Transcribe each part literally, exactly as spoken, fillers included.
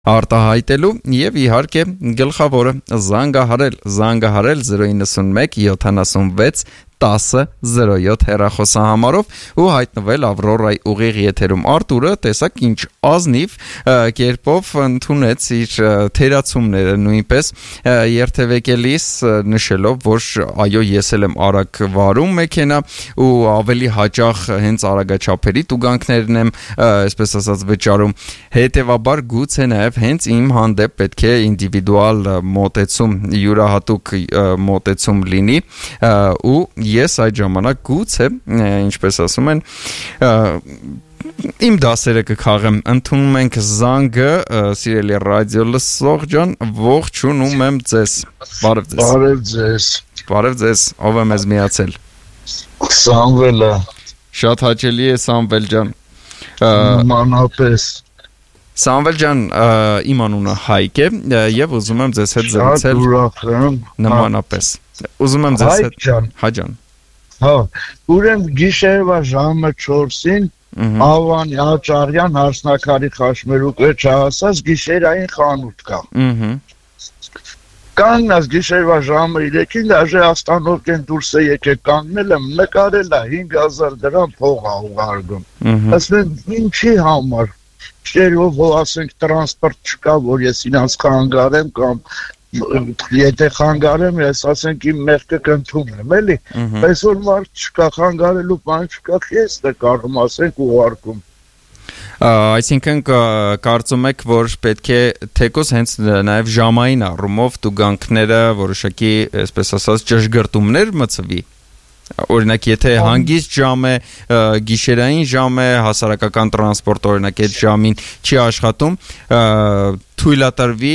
արտահայտելու եւ իհարկե գլխավորը զանգահարել զանգահարել zero nine one seven seven six ten zero seven հեռախոսահամարով ու հայտնվել Ավրորայի ուղիղ եթերում Արտուրը տեսակ ինչ ազնիվ կերպով ընդունեց իր թերացումները նույնպես երթևեկելիս նշելով որ այո ես էլ եմ արագ վարում մեքենա ու ավելի հաճախ հենց արագաչափերի տուգանքներն եմ այսպես ասած վճարում հետեւաբար գուցե նաեւ հենց իմ հանդեպ պետք է ինդիվիդուալ մոտեցում յուրահատուկ մոտեցում լինի ու ես այդ ժամանակ գուցե ինչպես ասում են իմ դասերը կքաղեմ ընդունում ենք զանգը սիրելի ռադիո լսող ջան ողջունում եմ ձեզ բարև ձեզ բարև ձեզ բարև ձեզ ով է մեզ միացել Սամվելը շատ հաճելի է Սամվել ջան մանապես Սամվել ջան իմ անունը Հայկ է եւ ուզում եմ ձեզ հետ զրուցել նմանապես ուզում եմ ձեզ հետ հա ջան հա ուրեմն գիշերվա ժամը չորսին Ավանի Աճարյան հարսնակարի խաշմերուկը չհասած գիշերային խանութ կա կանգնած գիշերվա ժամը երեքին դաժե աստանոկեն դուրս է եկել կանգնել եմ նկարել է հինգ հազար դրամ փող ա ուղարկում ասեն ինչի համար Չերով որ ասենք տրանսպորտ չկա որ ես ինձ խանգարեմ կամ եթե խանգարեմ ես ասենք իմ մեղքը կընդունեմ էլի այսօր մարդ չկա խանգարելու բան չկա ես դա կարող ասենք ուղարկում այսինքն կարծում եք որ պետք է թեկոս հենց նաև ժամային առումով տուգանքները որոշակի այսպես ասած ճշգրտումներ մցվի Օրինակ եթե հանգիստ ժամ է գիշերային ժամ է հասարակական տրանսպորտ օրինակ այդ ժամին չի աշխատում թույլատրվի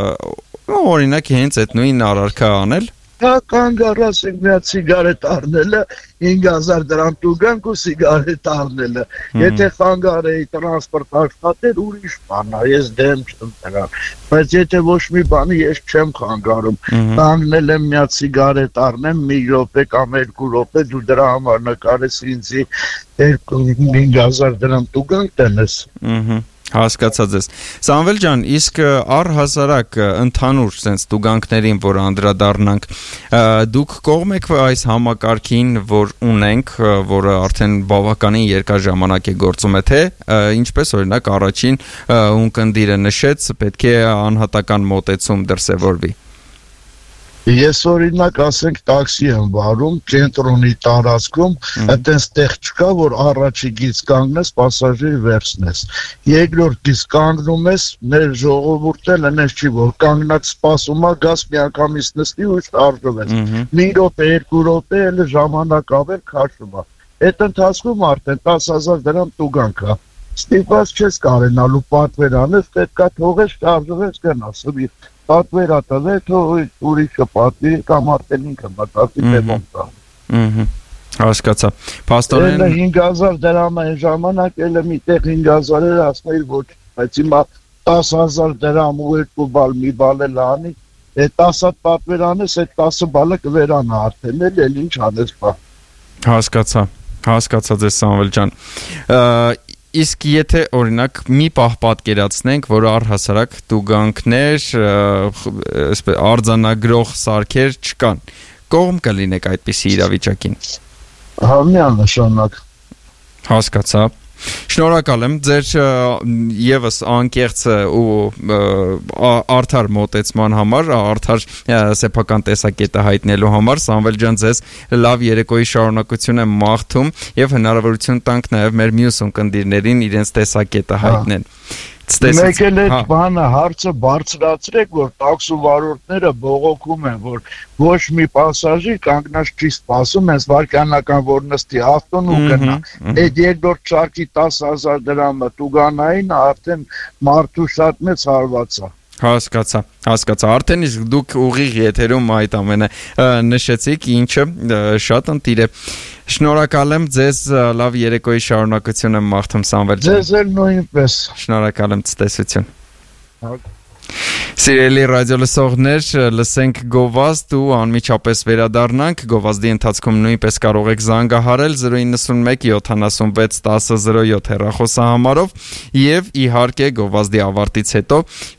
օրինակ հենց այդ նույն առարկա անել Հա կանգառած ենք մի հատ սիգարետ առնելը հինգ հազար դրամ տուգանք ու սիգարետ առնելը Եթե խանգարեի տրանսպորտ աշխատեր ուրիշ բան է ես դեմ չեմ դրան բայց եթե ոչ մի բանի ես չեմ խանգարում կանգնել եմ մի հատ սիգարետ առնեմ մի րոպե կամ երկու րոպե դու դրա համար նկարես ինձի հինգ հազար դրամ տուգանք տնես Հասկացած ես Սամվել ջան իսկ առհասարակ ընդհանուր sense տուգանքներին որ անդրադառնանք դուք կողմ եք այս համակարգին որ ունենք որը արդեն բավականին երկար ժամանակ է գործում է թե ինչպես օրինակ առաջին ունկնդիրը նշեց պետք է անհատական մոտեցում դրսևորվի Ես օրինակ ասենք տաքսի եմ վարում կենտրոնի տարածքում այդտենց տեղ չկա որ առաջի գից կանգնես պասաժիր վերցնես երկրորդ գից կանգնում ես մեր ժողովուրդը լնես չի որ կանգնած սպասում է գազ միանգամից նստի ու շարժվես մի րոպե երկու րոպե էլ ժամանակ ավել քաշում է այդ ընթացքում արդեն տասը հազար դրամ տուգանք է ստիպված չես կարենալու պատվեր անես պետքա թողես շարժվես գնաս Պատվեր ատվել, թող ուրիշը պատվի կամ արդեն ինքը մտածի տևում տա։ Հասկացա։ Պաստորեն հինգ հազար դրամ այն ժամանակ էլ մի տեղ հինգ հազար էր ասնել ոչ, բայց հիմա տասը հազար դրամ ու երկու բալ մի բալ էլ անի, այդ տասը պատվեր անես, այդ տասը բալը կվերանա արդեն էլ էլ ինչ անես բա։ Հասկացա։ Հասկացա ձեզ Սամվել ջան։ Իսկ եթե օրինակ մի պահ պատկերացնենք, որ առհասարակ տուգանքներ, արձանագրող սարքեր չկան, կողմ կլինեք այդպիսի իրավիճակին։ Հա միանշանակ։ Հասկացա։ Շնորհակալ եմ ձեր եւս անկեղծ ու արդար մոտեցման համար, արդար սեփական տեսակետը հայտնելու համար Սամվել ջան ձեզ լավ երեկոյի շարունակություն եմ մաղթում եւ հնարավորություն տանք նաեւ մեր մյուս ունկնդիրներին իրենց տեսակետը հայտնեն։ Մեկ էլ այդ բանը հարցը բարձրացրեք, որ տաքսու վարորդները բողոքում են, որ ոչ մի պասաժիր կանգնած չի սպասում, հենց վարկանական որ նստի ավտոն ու գնա։ Այդ երկրորդ շարքի տասը հազար դրամը տուգանային արդեն մարդու շատ մեծ հարված է։ Հասկացա, հասկացա։ Արդեն իսկ դուք ուղիղ եթերում այդ ամենը նշեցիք, ինչը շատ ընտիր է։ Շնորհակալ եմ ձեզ լավ երեկոյի շարունակություն եմ մաղթում Սամվել ջան։ Ձեզ էլ նույնպես։ Շնորհակալ եմ ցտեսություն։ Սիրելի ռադիոլսողներ, լսենք գովազդ ու անմիջապես վերադառնանք։ Գովազդի ընթացքում նույնպես կարող եք զանգահարել zero nine one seven seven one zero zero seven հեռախոսահամարով եւ իհարկե գովազդի ավարտից հետո